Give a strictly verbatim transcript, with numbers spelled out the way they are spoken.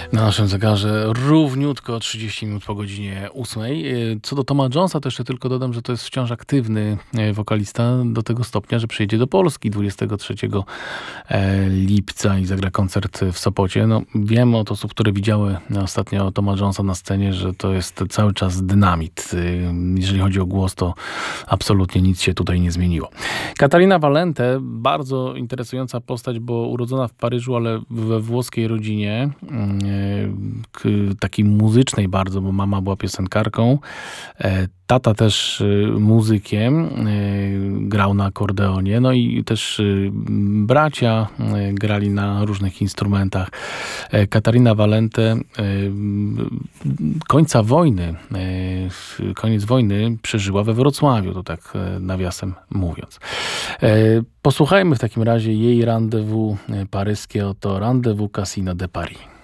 Na naszym zegarze równiutko trzydzieści minut po godzinie ósmej. Co do Toma Jonesa, to jeszcze tylko dodam, że to jest wciąż aktywny wokalista do tego stopnia, że przyjedzie do Polski dwudziestego trzeciego lipca i zagra koncert w Sopocie. No, wiem od osób, które widziały ostatnio Toma Jonesa na scenie, że to jest cały czas dynamit. Jeżeli chodzi o głos, to absolutnie nic się tutaj nie zmieniło. Katarina Valente, bardzo interesująca postać, bo urodzona w Paryżu, ale we włoskiej rodzinie, takiej muzycznej bardzo, bo mama była piosenkarką, tata też muzykiem, grał na akordeonie, no i też bracia grali na różnych instrumentach. Katarina Valente końca wojny, koniec wojny przeżyła we Wrocławiu, to tak nawiasem mówiąc. Posłuchajmy w takim razie jej rendezvous paryskie, oto Rendezvous Casino de Paris.